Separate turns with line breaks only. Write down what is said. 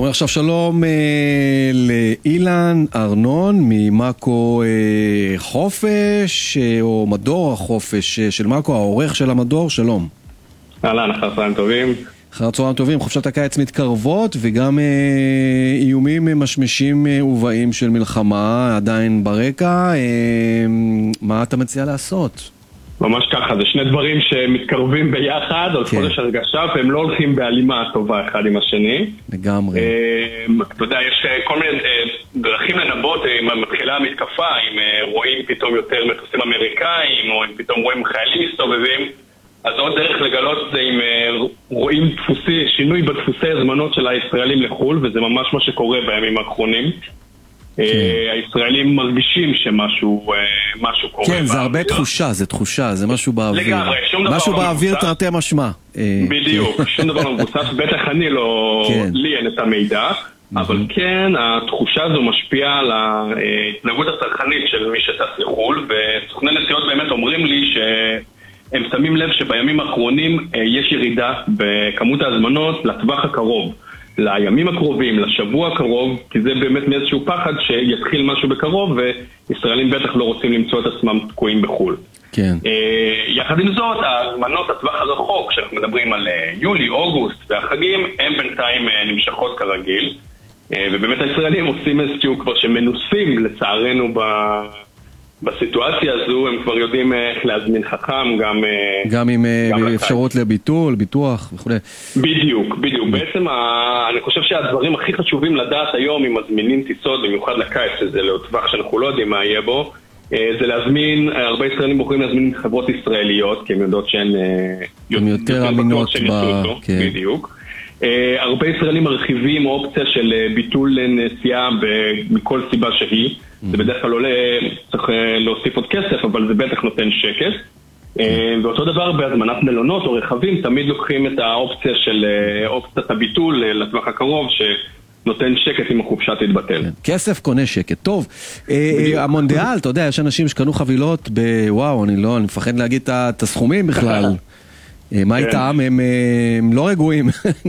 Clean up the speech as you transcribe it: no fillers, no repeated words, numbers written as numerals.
אנחנו אומרים עכשיו שלום לאילן ארנון ממאקו חופש, או מדור החופש של מאקו, העורך של המדור. שלום.
אהלן, אחר צהריים טובים.
אחר צהריים טובים, חופשת הקיץ מתקרבות וגם איומים משמשים ובאים של מלחמה עדיין ברקע. מה אתה מציע לעשות?
ממש ככה, זה שני דברים שמתקרבים ביחד, על חודש הרגשה, והם לא הולכים בהלימה טובה אחד עם השני.
לגמרי.
אתה יודע, יש כל מיני דרכים לנבות, אם מתחילה המתקפה, אם רואים פתאום יותר מטוסים אמריקאים, או אם פתאום רואים חיילים מסתובבים, אז עוד דרך לגלות זה אם רואים שינוי בדפוסי הזמנות של הישראלים לחול, וזה ממש מה שקורה בימים האחרונים. הישראלים מרגישים שמשהו קורה.
כן, זה הרבה תחושה, זה תחושה, זה משהו באוויר.
לגמרי, שום דבר
משהו באוויר תרתי משמע.
בדיוק, שום דבר לא מבוסס, בטח לי אין את המידע, אבל כן, התחושה הזו משפיעה על ההתנהגות הצרכנית של מי שטס לחול, וסוכני נסיעות באמת אומרים לי שהם שמים לב שבימים האחרונים יש ירידה בכמות ההזמנות לטווח הקרוב. לימים הקרובים, לשבוע הקרוב, כי זה באמת מאיזשהו פחד שיתחיל משהו בקרוב, וישראלים בטח לא רוצים למצוא את עצמם תקועים בחול.
כן.
יחד עם זאת, הזמנות הטווח הרחוק, שאנחנו מדברים על יולי, אוגוסט והחגים, הם בינתיים נמשכות כרגיל, ובאמת הישראלים עושים איזשהו כבר שמנוסים לצערנו בסיטואציה הזו, הם כבר יודעים איך להזמין חכם,
גם עם אפשרות לביטול, ביטוח וכו'.
בדיוק. בעצם אני חושב שהדברים הכי חשובים לדעת היום אם מזמינים טיסות, במיוחד לקיץ, שזה לטווח שאנחנו לא יודעים מה יהיה בו, זה להזמין, הרבה ישראלים בוחרים להזמין חברות ישראליות, כי הם יודעות שהן
יותר אמינות
בדיוק. הרבה ישראלים מרחיבים אופציה של ביטול נסיעה מכל סיבה שהיא. זה בדרך כלל עולה, צריך להוסיף עוד כסף, אבל זה בטח נותן שקט. ואותו דבר בהזמנת מלונות או רכבים, תמיד לוקחים את האופציה של אופציית הביטול לטווח הקרוב, שנותן שקט אם החופשה תתבטל.
כסף קונה שקט. טוב, המונדיאל, אתה יודע, יש אנשים שקנו חבילות בוואו, אני מפחד להגיד את הסכומים בכלל. מה איתם? הם לא רגועים.